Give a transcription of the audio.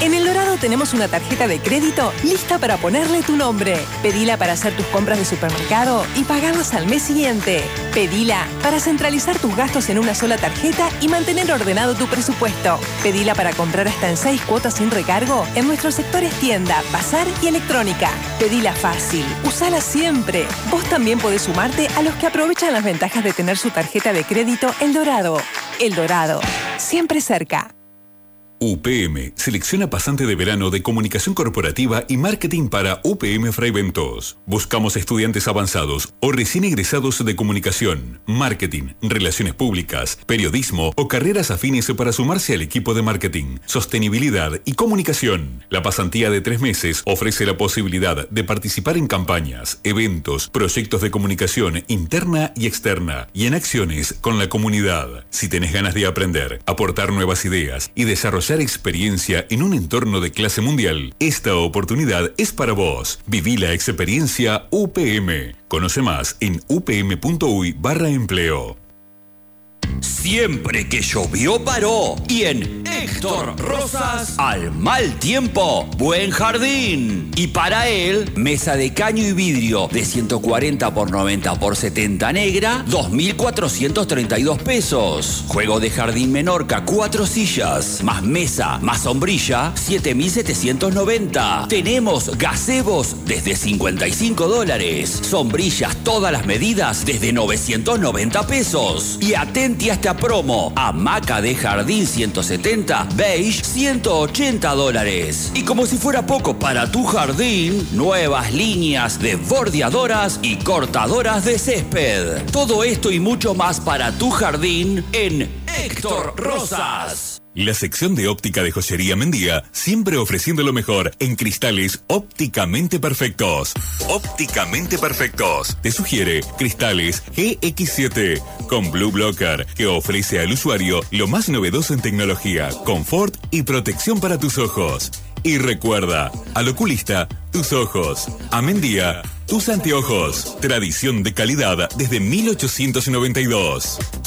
En El Dorado tenemos una tarjeta de crédito lista para ponerle tu nombre. Pedila para hacer tus compras de supermercado y pagarlas al mes siguiente. Pedila para centralizar tus gastos en una sola tarjeta y mantener ordenado tu presupuesto. Pedila para comprar hasta en 6 cuotas sin recargo en nuestros sectores tienda, bazar y electrónica. Pedila fácil. Usala siempre. Vos también podés sumarte a los que aprovechan las ventajas de tener su tarjeta de crédito El Dorado. El Dorado. Siempre cerca. UPM selecciona pasante de verano de comunicación corporativa y marketing para UPM Fray Ventos. Buscamos estudiantes avanzados o recién egresados de comunicación, marketing, relaciones públicas, periodismo o carreras afines para sumarse al equipo de marketing, sostenibilidad y comunicación. La pasantía de 3 meses ofrece la posibilidad de participar en campañas, eventos, proyectos de comunicación interna y externa y en acciones con la comunidad. Si tenés ganas de aprender, aportar nuevas ideas y desarrollar experiencia en un entorno de clase mundial, esta oportunidad es para vos. Viví la experiencia UPM. Conoce más en upm.uy/empleo. Siempre que llovió paró. Y en Héctor Rosas, al mal tiempo, buen jardín. Y para él, mesa de caño y vidrio de 140 por 90 por 70 negra, 2.432 pesos. Juego de jardín Menorca, 4 sillas, más mesa, más sombrilla, 7.790. Tenemos gazebos desde $55. Sombrillas todas las medidas desde 990 pesos. Y atenti a esta promo, hamaca de jardín 170, beige $180. Y como si fuera poco para tu jardín, nuevas líneas de bordeadoras y cortadoras de césped. Todo esto y mucho más para tu jardín en Héctor Rosas. La sección de óptica de Joyería Mendía, siempre ofreciendo lo mejor en cristales ópticamente perfectos. Ópticamente perfectos. Te sugiere cristales GX7 con Blue Blocker, que ofrece al usuario lo más novedoso en tecnología, confort y protección para tus ojos. Y recuerda, al oculista, tus ojos. A Mendía, tus anteojos. Tradición de calidad desde 1892.